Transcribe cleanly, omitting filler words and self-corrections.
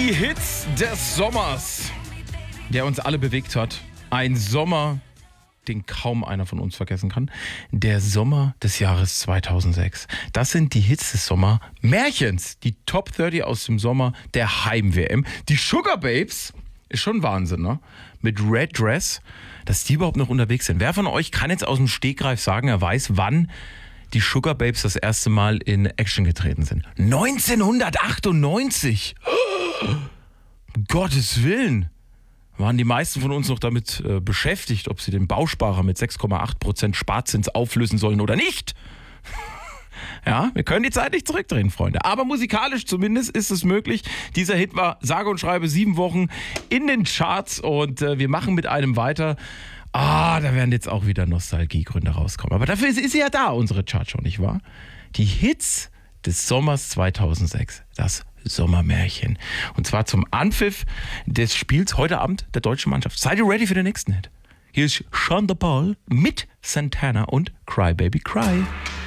Die Hits des Sommers, der uns alle bewegt hat. Ein Sommer, den kaum einer von uns vergessen kann. Der Sommer des Jahres 2006. Das sind die Hits des Sommer-Märchens. Die Top 30 aus dem Sommer der Heim-WM. Die Sugar Babes, ist schon Wahnsinn, ne? Mit Red Dress, dass die überhaupt noch unterwegs sind. Wer von euch kann jetzt aus dem Stegreif sagen, er weiß, wann die Sugar Babes das erste Mal in Action getreten sind? 1998! Um Gottes Willen! Waren die meisten von uns noch damit beschäftigt, ob sie den Bausparer mit 6,8% Sparzins auflösen sollen oder nicht. Ja, wir können die Zeit nicht zurückdrehen, Freunde. Aber musikalisch zumindest ist es möglich. Dieser Hit war sage und schreibe 7 Wochen in den Charts und wir machen mit einem weiter. Da werden jetzt auch wieder Nostalgiegründe rauskommen. Aber dafür ist sie ja da, unsere Chartshow, nicht wahr? Die Hits des Sommers 2006. Das Sommermärchen. Und zwar zum Anpfiff des Spiels heute Abend der deutschen Mannschaft. Seid ihr ready für den nächsten Hit? Hier ist Sean the Paul mit Santana und Cry Baby Cry.